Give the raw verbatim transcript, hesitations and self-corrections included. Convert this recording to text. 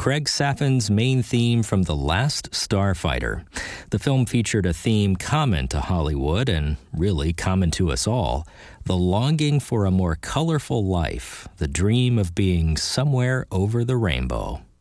Craig Saffin's main theme from The Last Starfighter. The film featured a theme common to Hollywood and really common to us all, the longing for a more colorful life, the dream of being somewhere over the rainbow.